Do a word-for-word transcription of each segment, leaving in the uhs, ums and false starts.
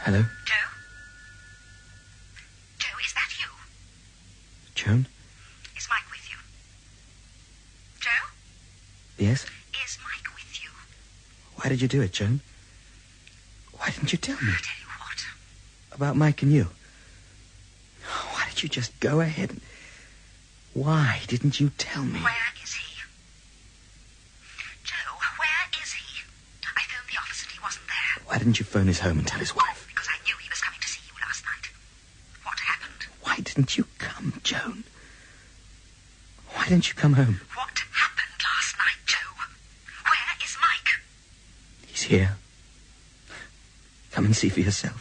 Hello? Joe? Joe, is that you? Joan? Is Mike with you? Joe? Yes? Is Mike with you? Why did you do it, Joan? Why didn't you tell me? I'll tell you what. About Mike and you? Why did you just go ahead and... Why didn't you tell me? Where is he? Joe, where is he? I phoned the office and he wasn't there. Why didn't you phone his home and tell his wife? Because I knew he was coming to see you last night. What happened? Why didn't you come, Joan? Why didn't you come home? What happened last night, Joe? Where is Mike? He's here. Come and see for yourself.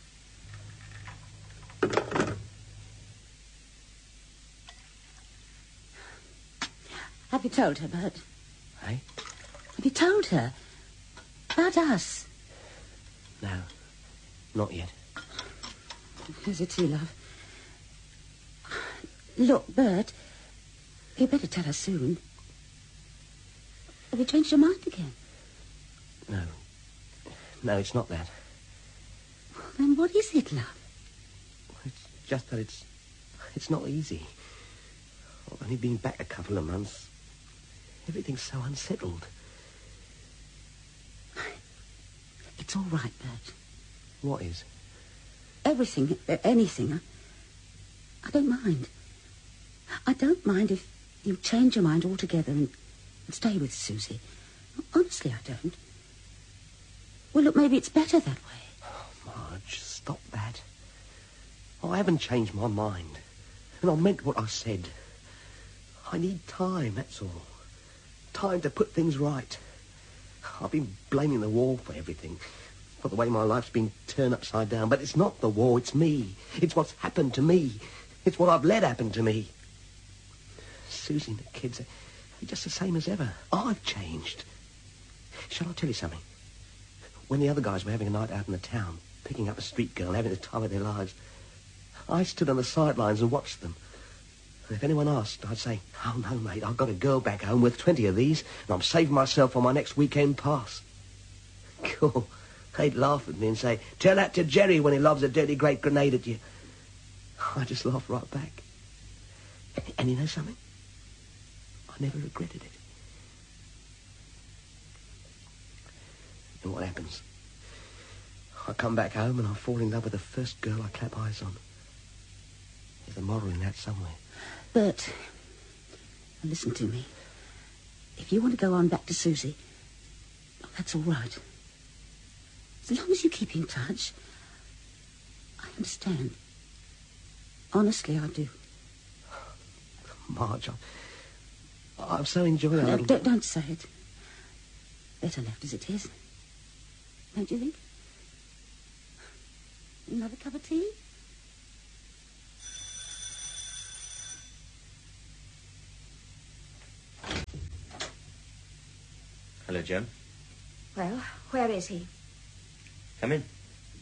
Have you told her, Bert? Eh? Have you told her? About us? No, not yet. Here's your tea, love. Look, Bert, you better tell her soon. Have you changed your mind again? No. No, it's not that. Then what is it, love? It's just that it's... It's not easy. I've only been back a couple of months. Everything's so unsettled. It's all right, Bert. What is? Everything, uh, anything. I, I don't mind. I don't mind if you change your mind altogether and, and stay with Susie. Honestly, I don't. Well, look, maybe it's better that way. Oh, Marge, stop that. I haven't changed my mind. And I meant what I said. I need time, that's all. Time to put things right. I've been blaming the war for everything, for the way my life's been turned upside down. But it's not the war, it's me. It's what's happened to me. It's what I've let happen to me. Susie and the kids are just the same as ever. I've changed. Shall I tell you something? When the other guys were having a night out in the town, picking up a street girl and having the time of their lives, I stood on the sidelines and watched them. And if anyone asked, I'd say, oh, no, mate, I've got a girl back home with twenty of these, and I'm saving myself for my next weekend pass. Cool. They'd laugh at me and say, tell that to Jerry when he lobs a dirty great grenade at you. I just laughed right back. And, and you know something? I never regretted it. And what happens? I come back home and I fall in love with the first girl I clap eyes on. There's a moral in that somewhere. Bert, listen to me. If you want to go on back to Susie, that's all right. As long as you keep in touch, I understand. Honestly, I do. Marge, I, I've so enjoyed our No, little... don't, don't say it. Better left as it is. Don't you think? Another cup of tea? Hello, Joan. Well, where is he? Come in.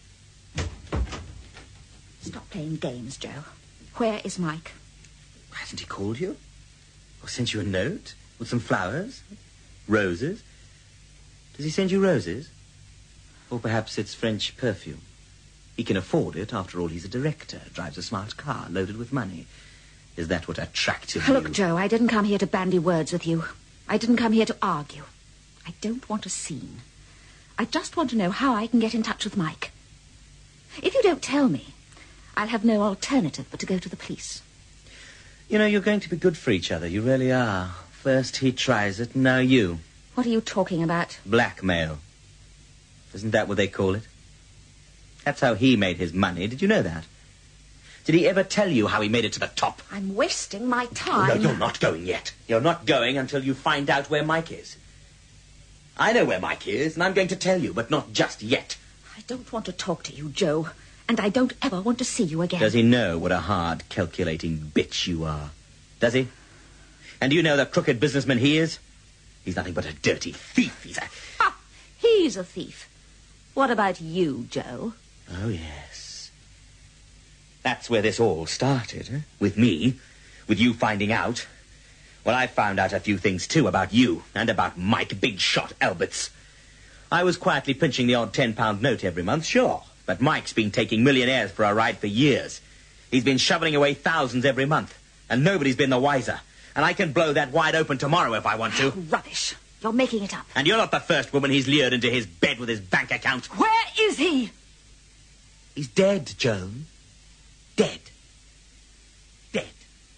Stop playing games, Joe. Where is Mike? Hasn't he called you? Or sent you a note? With some flowers? Roses? Does he send you roses? Or perhaps it's French perfume. He can afford it. After all, he's a director, drives a smart car, loaded with money. Is that what attracted you? Look, Joe, I didn't come here to bandy words with you. I didn't come here to argue. I don't want a scene. I just want to know how I can get in touch with Mike. If you don't tell me, I'll have no alternative but to go to the police. You know, you're going to be good for each other. You really are. First he tries it, now you. What are you talking about? Blackmail. Isn't that what they call it? That's how he made his money. Did you know that? Did he ever tell you how he made it to the top? I'm wasting my time. Oh, no, you're not going yet. You're not going until you find out where Mike is. I know where Mike is, and I'm going to tell you, but not just yet. I don't want to talk to you, Joe, and I don't ever want to see you again. Does he know what a hard, calculating bitch you are? Does he? And do you know the crooked businessman he is? He's nothing but a dirty thief. He's a... Ha! He's a thief. What about you, Joe? Oh, yes. That's where this all started, eh? With me. With you finding out. Well, I found out a few things, too, about you and about Mike Big Shot Alberts. I was quietly pinching the odd ten-pound note every month, sure. But Mike's been taking millionaires for a ride for years. He's been shoveling away thousands every month, and nobody's been the wiser. And I can blow that wide open tomorrow if I want to. Rubbish. You're making it up. And you're not the first woman he's lured into his bed with his bank account. Where is he? He's dead, Joan. Dead. Dead.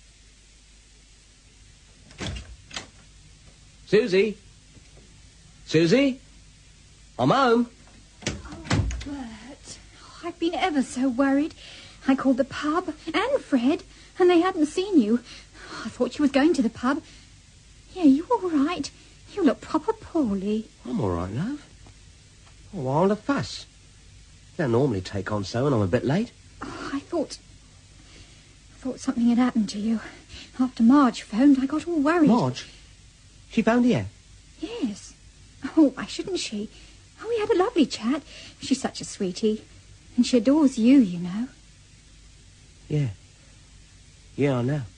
Susie? Susie? I'm home. Oh, Bert. I've been ever so worried. I called the pub and Fred, and they hadn't seen you. I thought you was going to the pub. Yeah, you all right? You look proper poorly. I'm all right, love. Oh, why all the fuss? You don't normally take on so when I'm a bit late. Oh, I thought... I thought something had happened to you. After Marge phoned, I got all worried. Marge? She phoned here? Yes. Oh, why shouldn't she? Oh, we had a lovely chat. She's such a sweetie. And she adores you, you know. Yeah. Yeah, I know.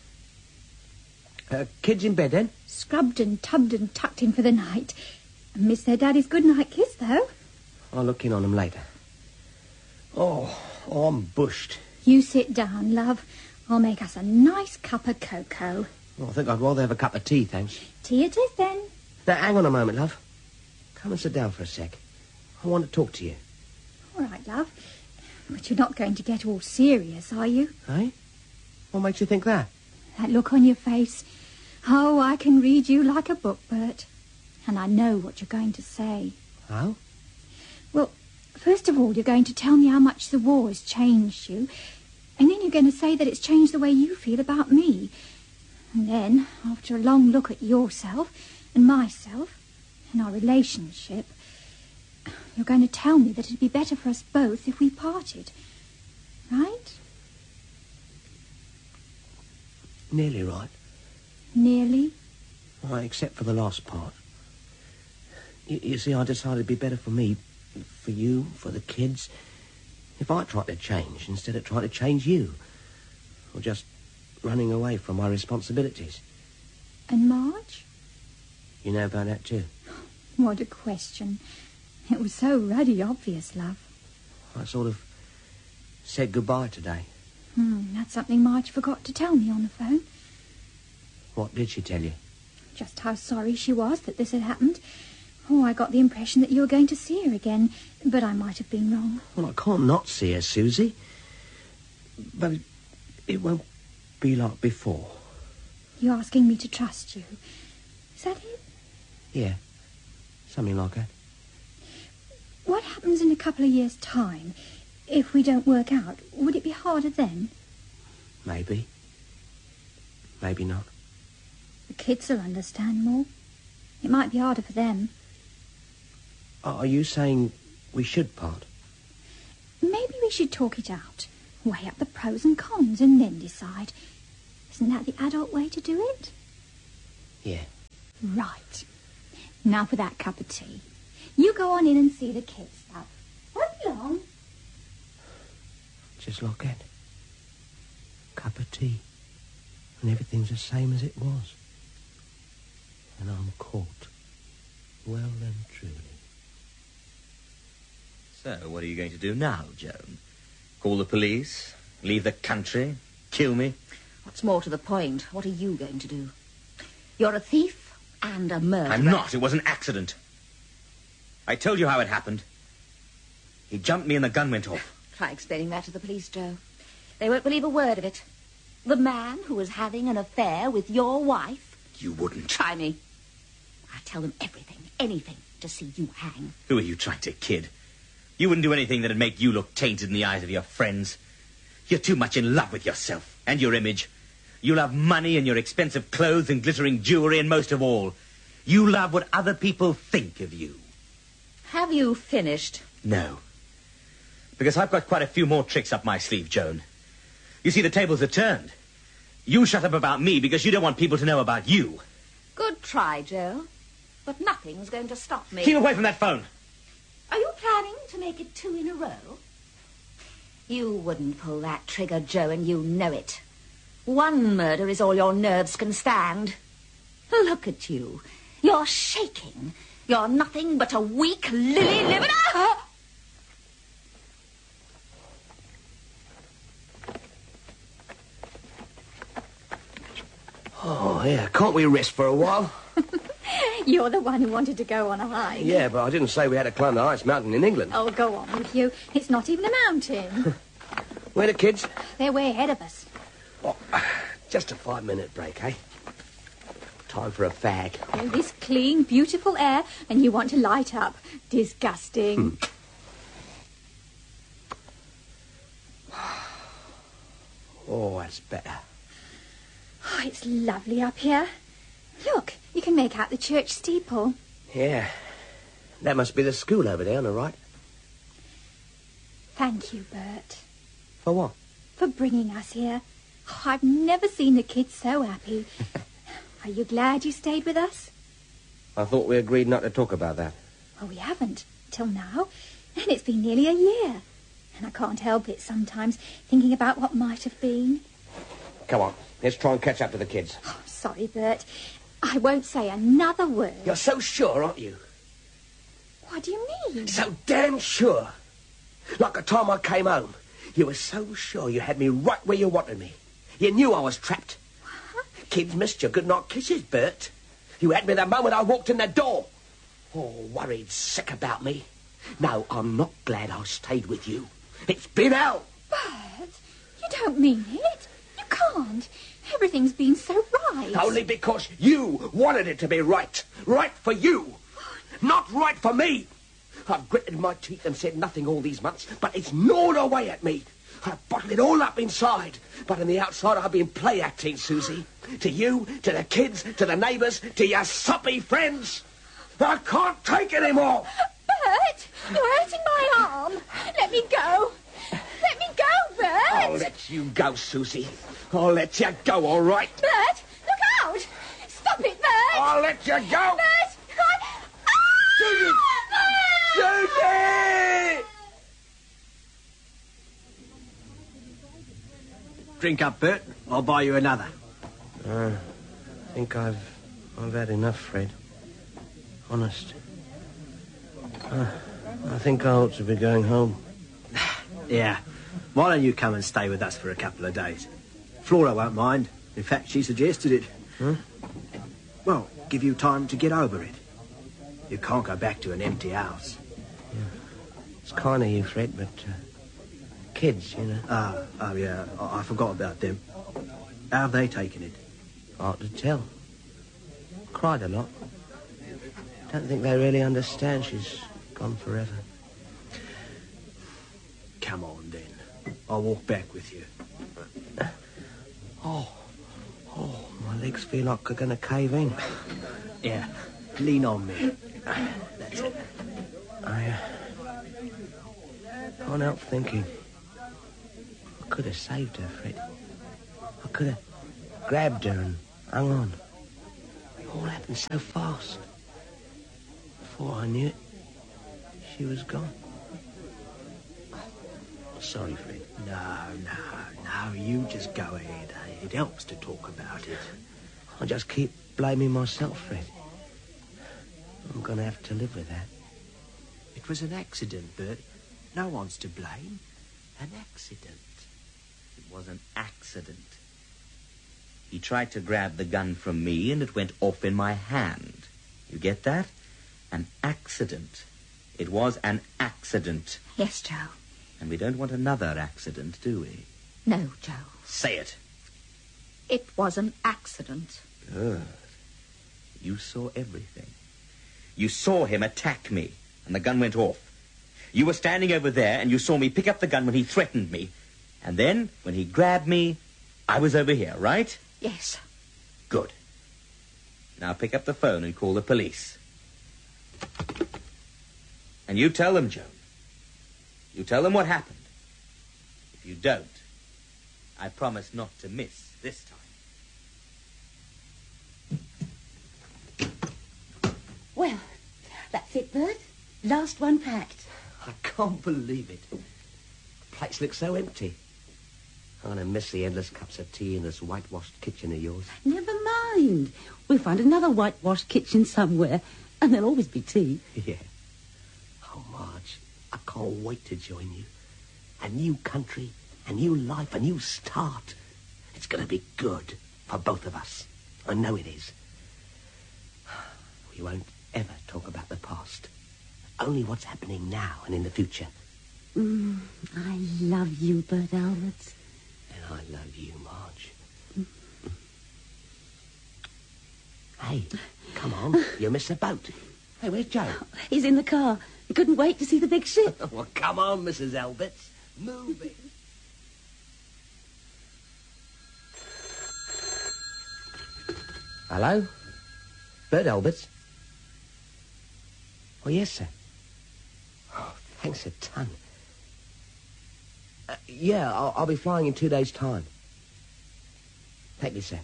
Uh, kids in bed, then? Scrubbed and tubbed and tucked in for the night. And missed their daddy's good-night kiss, though. I'll look in on them later. Oh, oh, I'm bushed. You sit down, love. I'll make us a nice cup of cocoa. Oh, I think I'd rather have a cup of tea, thanks. Tea it is, then. Now, hang on a moment, love. Come and sit down for a sec. I want to talk to you. All right, love. But you're not going to get all serious, are you? Eh? What makes you think that? That look on your face. Oh, I can read you like a book, Bert. And I know what you're going to say. Oh? Well, first of all, you're going to tell me how much the war has changed you. And then you're going to say that it's changed the way you feel about me. And then, after a long look at yourself and myself and our relationship, you're going to tell me that it'd be better for us both if we parted. Right? Nearly right. Nearly? Right, except for the last part. You, you see, I decided it'd be better for me, for you, for the kids, if I tried to change instead of trying to change you. Or just running away from my responsibilities. And Marge? You know about that too? What a question. It was so ruddy obvious, love. I sort of said goodbye today. Hmm, that's something Marge forgot to tell me on the phone. What did she tell you? Just how sorry she was that this had happened. Oh, I got the impression that you were going to see her again, but I might have been wrong. Well, I can't not see her, Susie. But it, it won't be like before. You're asking me to trust you. Is that it? Yeah, something like that. What happens in a couple of years' time? If we don't work out, would it be harder then? Maybe. Maybe not. The kids will understand more. It might be harder for them. Are you saying we should part? Maybe we should talk it out. Weigh up the pros and cons and then decide. Isn't that the adult way to do it? Yeah. Right. Now for that cup of tea. You go on in and see the kids, love. Won't be long. Just like that. Cup of tea. And everything's the same as it was. And I'm caught. Well and truly. So, what are you going to do now, Joan? Call the police? Leave the country? Kill me? What's more to the point, what are you going to do? You're a thief and a murderer. I'm not. It was an accident. I told you how it happened. He jumped me and the gun went off. Try explaining that to the police, Joe. They won't believe a word of it. The man who was having an affair with your wife... You wouldn't. Try me. I'll tell them everything, anything, to see you hang. Who are you trying to kid? You wouldn't do anything that'd make you look tainted in the eyes of your friends. You're too much in love with yourself and your image. You love money and your expensive clothes and glittering jewelry, and most of all, you love what other people think of you. Have you finished? No. Because I've got quite a few more tricks up my sleeve, Joan. You see, the tables are turned. You shut up about me because you don't want people to know about you. Good try, Joe. But nothing's going to stop me. Keep away from that phone. Are you planning to make it two in a row? You wouldn't pull that trigger, Joe, and you know it. One murder is all your nerves can stand. Look at you. You're shaking. You're nothing but a weak, lily-livered... Oh, yeah, can't we rest for a while? You're the one who wanted to go on a hike. Yeah, but I didn't say we had to climb the highest mountain in England. Oh, go on with you. It's not even a mountain. Where are the kids? They're way ahead of us. Oh, just a five-minute break, eh? Time for a fag. Oh, this clean, beautiful air, and you want to light up. Disgusting. Oh, that's better. Oh, it's lovely up here. Look, you can make out the church steeple. Yeah. That must be the school over there on the right. Thank you, Bert, For what? for bringing us here. Oh, I've never seen the kids so happy. Are you glad you stayed with us? I thought we agreed not to talk about that. Well, we haven't, till now. And it's been nearly a year. And I can't help it sometimes, thinking about what might have been. Come on, let's try and catch up to the kids. Oh, sorry, Bert. I won't say another word. You're so sure, aren't you? What do you mean? So damn sure. Like the time I came home, you were so sure you had me right where you wanted me. You knew I was trapped. What? Kids missed your goodnight kisses, Bert. You had me the moment I walked in the door. Oh, worried sick about me. No, I'm not glad I stayed with you. It's been hell. Bert, you don't mean it. You can't. Everything's been so right. Only because you wanted it to be right. Right for you. Not right for me. I've gritted my teeth and said nothing all these months, but it's gnawed away at me. I've bottled it all up inside. But on the outside, I've been play-acting, Susie. To you, to the kids, to the neighbours, to your soppy friends. I can't take any more. Bert, you're hurting my arm. Let me go. Let me go, Bert. I'll let you go, Susie. I'll let you go, all right? Bert, look out. Stop it, Bert. I'll let you go. Bert, I... Susie! Susie! Drink up, Bert. I'll buy you another. Uh, I think I've I've had enough, Fred. Honest. Uh, I think I ought to be going home. Yeah. Why don't you come and stay with us for a couple of days? Flora won't mind. In fact, she suggested it. Huh? Well, give you time to get over it. You can't go back to an empty house. Yeah. It's kind of you, Fred, but uh, kids, you know. Ah, oh, yeah, I, I forgot about them. How have they taken it? Hard to tell. Cried a lot. Don't think they really understand she's gone forever. Come on, then. I'll walk back with you. Oh, oh, my legs feel like they're going to cave in. Yeah, lean on me. That's it. I uh, can't help thinking. I could have saved her, Fred. I could have grabbed her and hung on. It all happened so fast. Before I knew it, she was gone. Sorry, Fred. No, no, no, you just go ahead. Eh? It helps to talk about it. I just keep blaming myself, Fred. I'm going to have to live with that. It was an accident, Bert. No one's to blame. An accident. It was an accident. He tried to grab the gun from me and it went off in my hand. You get that? An accident. It was an accident. Yes, Joe. And we don't want another accident, do we? No, Joe. Say it. It was an accident. Good. You saw everything. You saw him attack me, and the gun went off. You were standing over there, and you saw me pick up the gun when he threatened me. And then, when he grabbed me, I was over here, right? Yes. Good. Now pick up the phone and call the police. And you tell them, Joe. You tell them what happened. If you don't, I promise not to miss this time. Well, that's it, Bert. Last one packed. I can't believe it. The place looks so empty. I'm going to miss the endless cups of tea in this whitewashed kitchen of yours. Never mind. We'll find another whitewashed kitchen somewhere, and there'll always be tea. Yeah. Oh, Marge, I can't wait to join you. A new country, a new life, a new start. It's going to be good for both of us. I know it is. We won't ever talk about the past. Only what's happening now and in the future. Mm, I love you, Bert Alberts. And I love you, Marge. Mm. Hey, come on. You missed the boat. Hey, where's Joe? He's in the car. He couldn't wait to see the big ship. Well, come on, Missus Alberts. Move it. Hello? Bert Alberts? Oh, yes, sir. Oh, thanks a ton. Uh, yeah, I'll, I'll be flying in two days' time. Thank you, sir.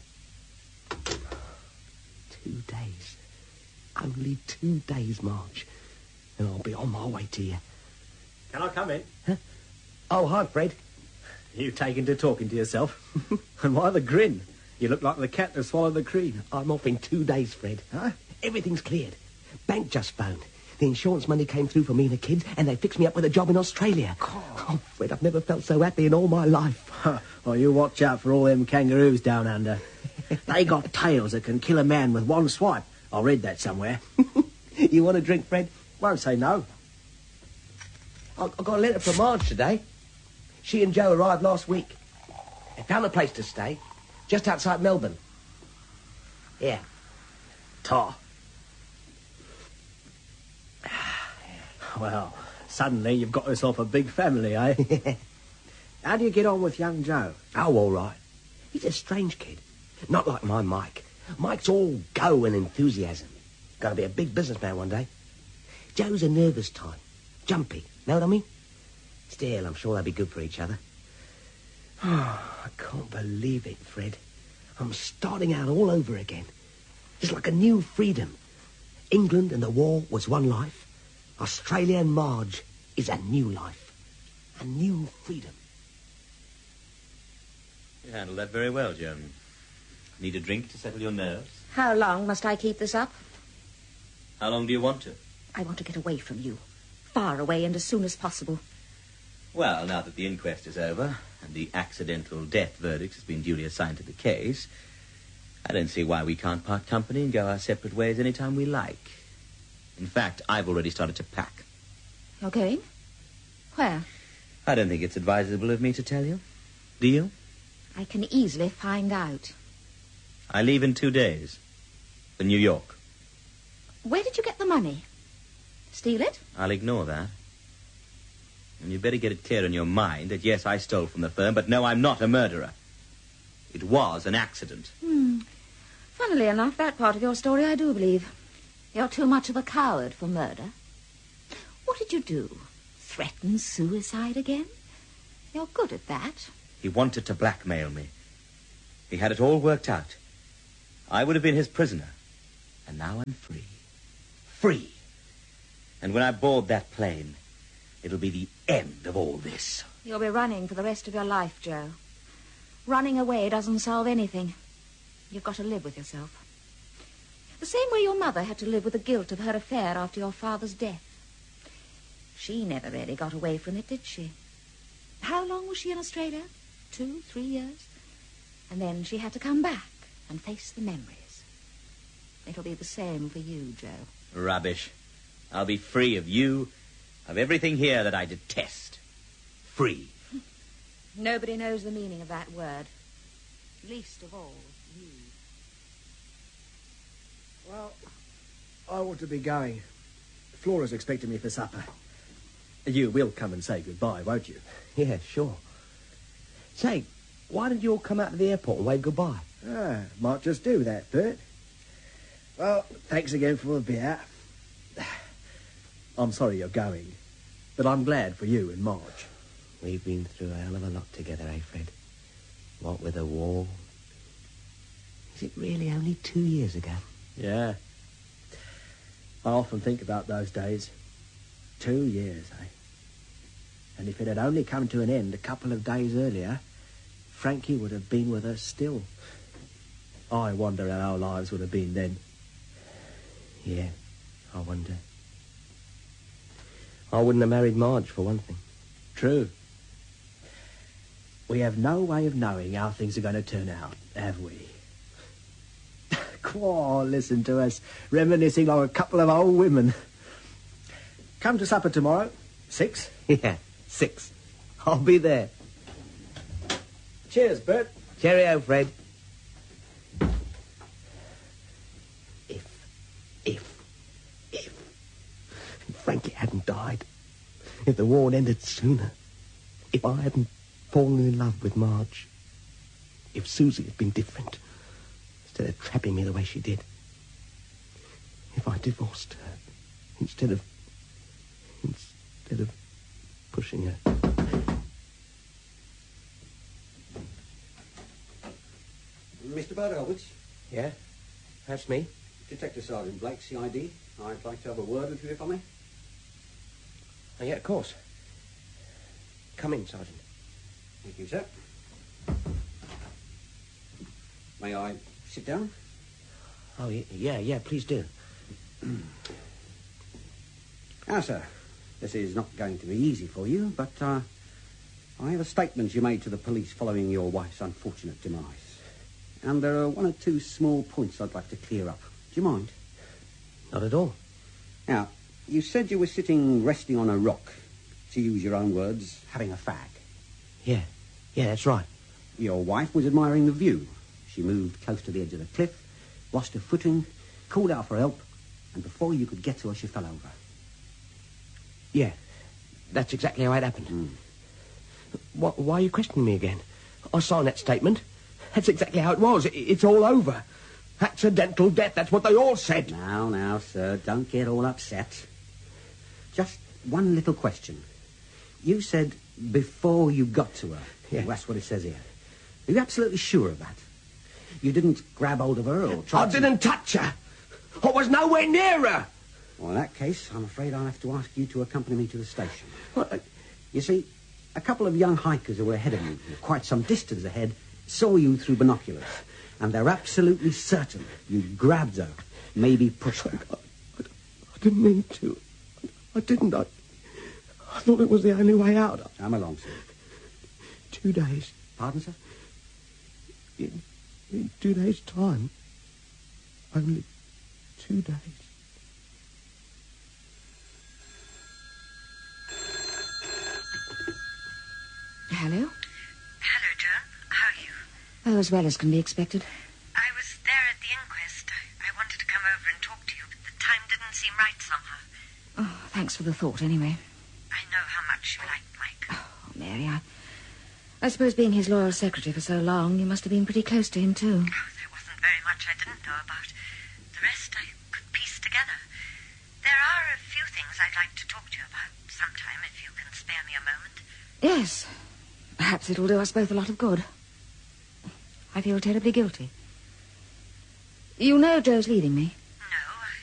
Two days. Only two days, Marge. And I'll be on my way to you. Can I come in? Huh? Oh, hi, Fred. You've taken to talking to yourself. And why the grin? You look like the cat that swallowed the cream. I'm off in two days, Fred. Huh? Everything's cleared. Bank just phoned. The insurance money came through for me and the kids, and they fixed me up with a job in Australia. Oh, Fred, I've never felt so happy in all my life. Well, you watch out for all them kangaroos down under. They got tails that can kill a man with one swipe. I read that somewhere. You want a drink, Fred? Won't say no. I I got a letter from Marge today. She and Joe arrived last week. They found a place to stay, just outside Melbourne. Yeah. Tar. Well, suddenly you've got yourself a big family, eh? How do you get on with young Joe? Oh, all right. He's a strange kid. Not like my Mike. Mike's all go and enthusiasm. Gonna be a big businessman one day. Joe's a nervous type. Jumpy. Know what I mean? Still, I'm sure they'll be good for each other. Oh, I can't believe it, Fred. I'm starting out all over again. It's like a new freedom. England and the war was one life. Australia and Marge is a new life. A new freedom. You handled that very well, Joan. Need a drink to settle your nerves? How long must I keep this up? How long do you want to? I want to get away from you. Far away and as soon as possible. Well, now that the inquest is over and the accidental death verdict has been duly assigned to the case, I don't see why we can't part company and go our separate ways any time we like. In fact, I've already started to pack. You're going? Where? I don't think it's advisable of me to tell you. Do you? I can easily find out. I leave in two days. For New York. Where did you get the money? Steal it? I'll ignore that. And you'd better get it clear in your mind that, yes, I stole from the firm, but no, I'm not a murderer. It was an accident. Hmm. Funnily enough, that part of your story I do believe. You're too much of a coward for murder. What did you do? Threaten suicide again? You're good at that. He wanted to blackmail me. He had it all worked out. I would have been his prisoner. And now I'm free. Free. And when I board that plane, it'll be the end of all this. You'll be running for the rest of your life, Joe. Running away doesn't solve anything. You've got to live with yourself. The same way your mother had to live with the guilt of her affair after your father's death. She never really got away from it, did she? How long was she in Australia? Two, three years? And then she had to come back and face the memories. It'll be the same for you, Joe. Rubbish. I'll be free of you, of everything here that I detest. Free. Nobody knows the meaning of that word. Least of all, you. Well, I ought to be going. Flora's expecting me for supper. You will come and say goodbye, won't you? Yeah, sure. Say, why didn't you all come out to the airport and wave goodbye? Ah, might just do that, Bert. Well, thanks again for the beer. I'm sorry you're going, but I'm glad for you and Marge. We've been through a hell of a lot together, eh, Fred? What with the war? Is it really only two years ago? Yeah. I often think about those days. Two years, eh? And if it had only come to an end a couple of days earlier, Frankie would have been with us still. I wonder how our lives would have been then. Yeah, I wonder. I wouldn't have married Marge, for one thing. True. We have no way of knowing how things are going to turn out, have we? Quaw, listen to us, reminiscing like a couple of old women. Come to supper tomorrow. Six? Yeah, six. I'll be there. Cheers, Bert. Cheerio, Fred. If, if, if Frankie hadn't died, if the war had ended sooner, if I hadn't fallen in love with Marge, if Susie had been different, instead of trapping me the way she did, if I divorced her, instead of, instead of pushing her. Mister Bud Alberts, Yeah, that's me. Detective Sergeant Blake, C I D. I'd like to have a word with you, if I may. Oh, yeah, of course. Come in, Sergeant. Thank you, sir. May I sit down? Oh, y- yeah, yeah, please do. Now, sir, this is not going to be easy for you, but uh, I have a statement you made to the police following your wife's unfortunate demise. And there are one or two small points I'd like to clear up. Do you mind? Not at all. Now, you said you were sitting resting on a rock, to use your own words, having a fag. Yeah, yeah, that's right. Your wife was admiring the view. She moved close to the edge of the cliff, lost her footing, called out for help, and before you could get to her, she fell over. Yeah, that's exactly how it happened. Mm. Why, why are you questioning me again? I signed that statement. That's exactly how it was. It, it's all over. Accidental death, that's what they all said. Now, now, sir, don't get all upset. Just one little question. You said before you got to her. Yeah. That's what it says here. Are you absolutely sure of that? You didn't grab hold of her or try I to... didn't touch her. I was nowhere near her. Well, in that case, I'm afraid I'll have to ask you to accompany me to the station. What? You see, a couple of young hikers who were ahead of you, quite some distance ahead, saw you through binoculars. And they're absolutely certain you grabbed her, maybe pushed her. I, I, I didn't mean to. I didn't. I, I thought it was the only way out. Come along, sir. Two days. Pardon, sir? In, in two days' time. Only two days. Hello? Hello, Joan. How are you? Oh, as well as can be expected. I was there at the inquest. I, I wanted to come over and talk to you, but the time didn't seem right somehow. Oh, thanks for the thought, anyway. I know how much you liked Mike. Oh, Mary, I... I suppose being his loyal secretary for so long, you must have been pretty close to him, too. Oh, there wasn't very much I didn't know about. The rest I could piece together. There are a few things I'd like to talk to you about sometime, if you can spare me a moment. Yes. Perhaps it'll do us both a lot of good. I feel terribly guilty. You know Joe's leaving me.